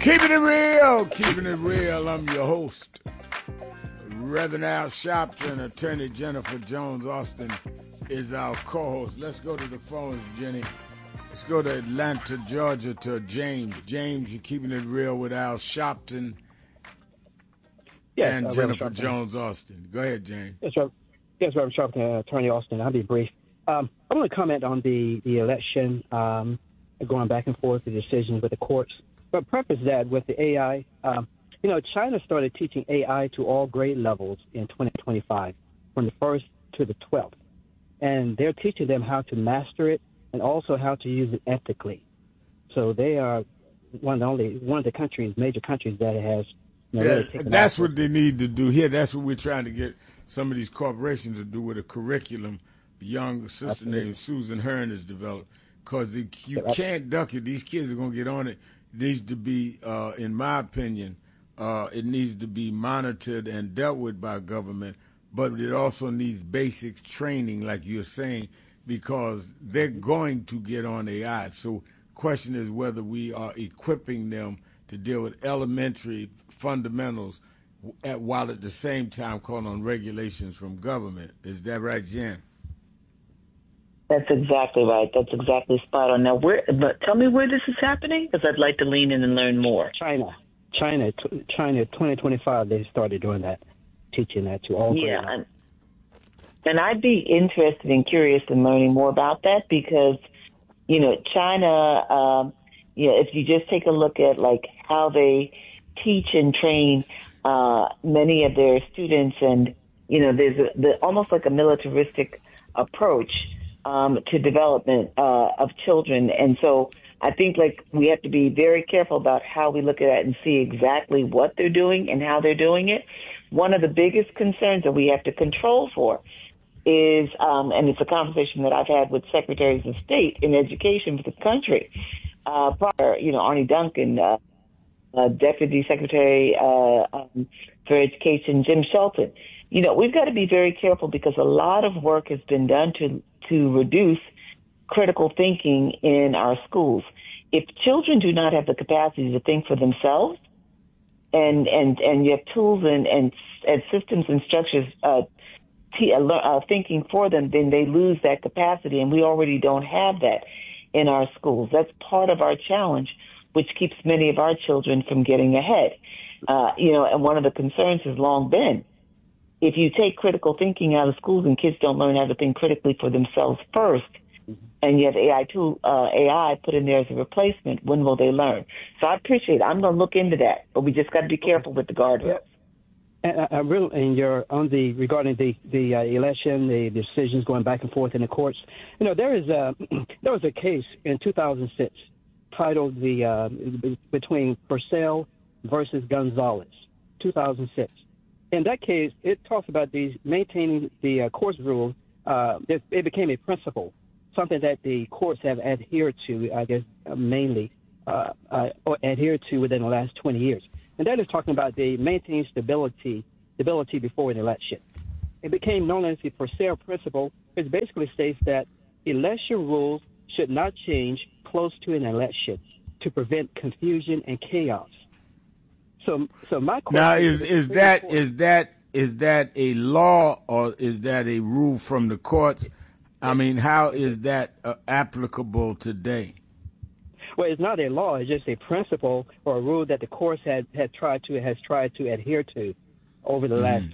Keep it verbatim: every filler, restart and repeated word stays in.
Keeping it real, keeping it real. I'm your host, Reverend Al Sharpton. Attorney Jennifer Jones Austin is our co-host. Let's go to the phones, Jenny. Let's go to Atlanta, Georgia, to James. James, you're keeping it real with Al Sharpton yes, and uh, Jennifer Jones Austin. Go ahead, James. Yes, Reverend, yes, Reverend Sharpton, uh, Attorney Austin. I'll be brief. Um, I want to comment on the, the election, um, going back and forth, the decisions with the courts. But preface that with the A I, um, you know, China started teaching A I to all grade levels in twenty twenty-five, from the first to the twelfth. And they're teaching them how to master it and also how to use it ethically. So they are one of the only, one of the countries, major countries that has, you know, yeah, really taken that's what they need to do here. That's what we're trying to get some of these corporations to do with a curriculum. A young sister Absolutely. named Susan Hearn has developed. Because you can't duck it. These kids are going to get on it. It needs to be, uh, in my opinion, uh, it needs to be monitored and dealt with by government. But it also needs basic training, like you're saying, because they're going to get on A I. So the question is whether we are equipping them to deal with elementary fundamentals at, while at the same time calling on regulations from government. Is that right, Jen? That's exactly right. That's exactly spot on. Now, where? But tell me where this is happening, because I'd like to lean in and learn more. China, China, China. twenty twenty-five, they started doing that, teaching that to all. Yeah, and, and I'd be interested and curious in learning more about that because, you know, China. Um, you know, if you just take a look at like how they teach and train uh, many of their students, and you know, there's a, the, almost like a militaristic approach. Um, to development uh, of children. And so I think like we have to be very careful about how we look at it and see exactly what they're doing and how they're doing it. One of the biggest concerns that we have to control for is, um, and it's a conversation that I've had with secretaries of state in education for the country, uh, prior, you know, Arnie Duncan, uh, uh, Deputy Secretary uh, um, for Education, Jim Shelton. You know, we've got to be very careful because a lot of work has been done to to reduce critical thinking in our schools. If children do not have the capacity to think for themselves, and and, and you have tools and, and, and systems and structures uh, t- uh, thinking for them, then they lose that capacity, and we already don't have that in our schools. That's part of our challenge, which keeps many of our children from getting ahead. Uh, you know, and one of the concerns has long been, if you take critical thinking out of schools and kids don't learn how to think critically for themselves first, and you have A I tool, uh, A I put in there as a replacement, when will they learn? So I appreciate it. I'm going to look into that, but we just got to be careful with the guardrails. And I, I really, and you're on the regarding the the uh, election, the decisions going back and forth in the courts. You know, there is a there was a case in two thousand six titled the uh, between Purcell versus Gonzalez, two thousand six. In that case, it talks about these maintaining the uh, courts rule. Uh, it, it became a principle, something that the courts have adhered to, I guess, uh, mainly uh, uh, or adhered to within the last twenty years. And that is talking about the maintaining stability, stability before an election. It became known as the Purcell principle, which basically states that election rules should not change close to an election to prevent confusion and chaos. So, so my question now is is that is that is that a law or is that a rule from the courts? I mean, how is that uh, applicable today? Well, it's not a law; it's just a principle or a rule that the courts had, had tried to has tried to adhere to over the mm. last